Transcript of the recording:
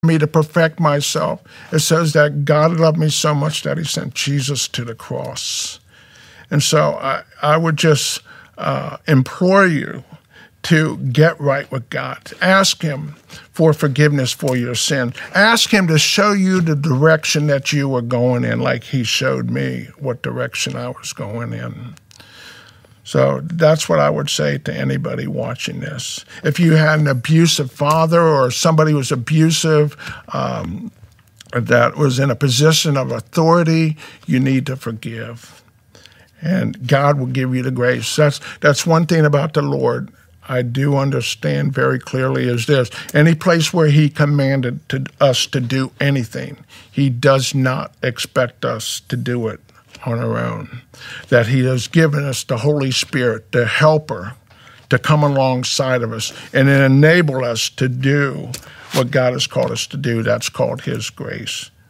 me to perfect myself. It says that God loved me so much that he sent Jesus to the cross. And so I would just implore you to get right with God. Ask him for forgiveness for your sin. Ask him to show you the direction that you were going in, like he showed me what direction I was going in. So that's what I would say to anybody watching this. If you had an abusive father or somebody was abusive, that was in a position of authority, you need to forgive. And God will give you the grace. That's one thing about the Lord I do understand very clearly is this. Any place where he commanded us to do anything, he does not expect us to do it on our own. That he has given us the Holy Spirit, the helper, to come alongside of us and enable us to do what God has called us to do. That's called his grace.